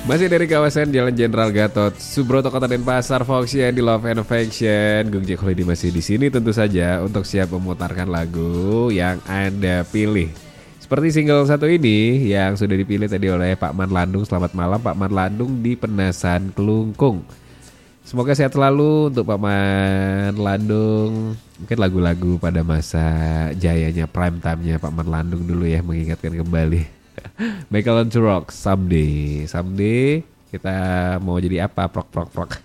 Masih dari kawasan Jalan Jenderal Gatot Subroto, Kota Denpasar, Foxy di Love and Affection. Gung Jack Holiday masih di sini tentu saja untuk siap memutarkan lagu yang Anda pilih. Seperti single satu ini yang sudah dipilih tadi oleh Pak Man Landung. Selamat malam Pak Man Landung di Penasan Kelungkung. Semoga sehat selalu untuk Pak Man Landung. Mungkin lagu-lagu pada masa jayanya prime time-nya Pak Man Landung dulu ya, mengingatkan kembali. Michael to Rock, Someday kita mau jadi apa, prok.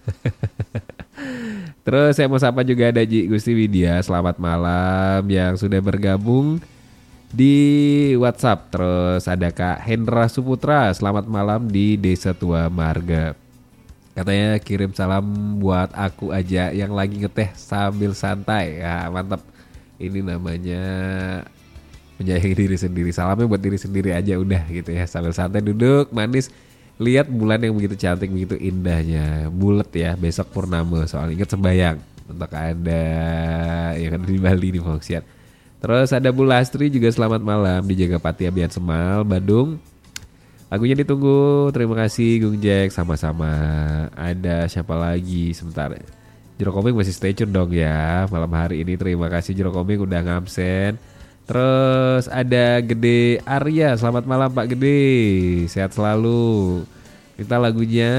Terus saya mau sapa juga ada Ji Gusti Widya. Selamat malam yang sudah bergabung di WhatsApp. Terus ada Kak Hendra Suputra, selamat malam di Desa Tua Marga. Katanya kirim salam buat aku aja yang lagi ngeteh sambil santai. Ya, mantap. Ini namanya menyayangi diri sendiri. Salamnya buat diri sendiri aja udah gitu ya. Sambil santai duduk manis, lihat bulan yang begitu cantik, begitu indahnya. Bulet ya, besok purnama. Soal ingat sembayang untuk Anda yang ada di Bali nih Foxian. Terus ada Bu Lastri juga selamat malam di Jagapati Abian Semal, Bandung. Lagunya ditunggu. Terima kasih Gung Jack. Sama-sama. Ada siapa lagi sebentar. Jero Komeng masih stay tune dong ya malam hari ini. Terima kasih Jero Komeng udah ngamsen. Terus ada Gede Arya. Selamat malam Pak Gede. Sehat selalu. Kita lagunya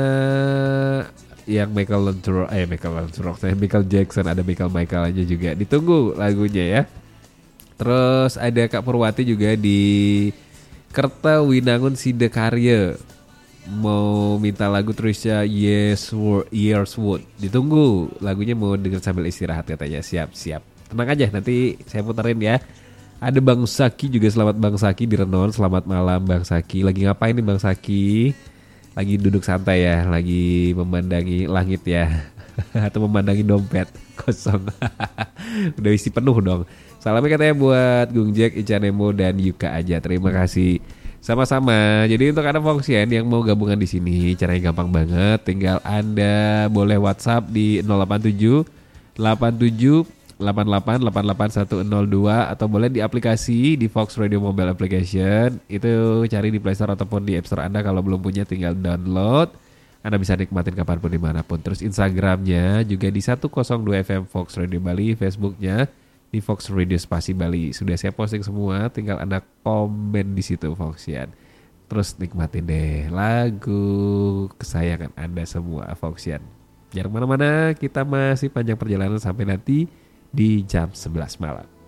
yang Michael Jackson. Ada Michael aja juga. Ditunggu lagunya ya. Terus ada Kak Purwati juga di Kerta Winangun Sidekarya. Mau minta lagu Trisha Years Wood. Ditunggu. Lagunya mau denger sambil istirahat katanya. Siap. Tenang aja nanti saya puterin ya. Ada Bang Saki juga, selamat Bang Saki di Renon. Selamat malam Bang Saki. Lagi ngapain nih Bang Saki? Lagi duduk santai ya, lagi memandangi langit ya. Atau memandangi dompet kosong. Udah isi penuh dong. Salamnya katanya buat Gung Jack, Ica Nemo dan Yuka aja. Terima kasih. Sama-sama. Jadi untuk Anda Foxian yang mau gabungan di sini, caranya gampang banget. Tinggal Anda boleh WhatsApp di 087 87 88888102 atau boleh di aplikasi di Fox Radio Mobile Application. Itu cari di Play Store ataupun di App Store Anda. Kalau belum punya tinggal download. Anda bisa nikmatin kapanpun dimanapun. Terus Instagramnya juga di 102 FM Fox Radio Bali. Facebooknya di Fox Radio Spasi Bali. Sudah saya posting semua, tinggal Anda komen di situ Foxian. Terus nikmatin deh lagu kesayangan Anda semua Foxian. Jangan kemana-mana, kita masih panjang perjalanan sampai nanti di jam 11 malam.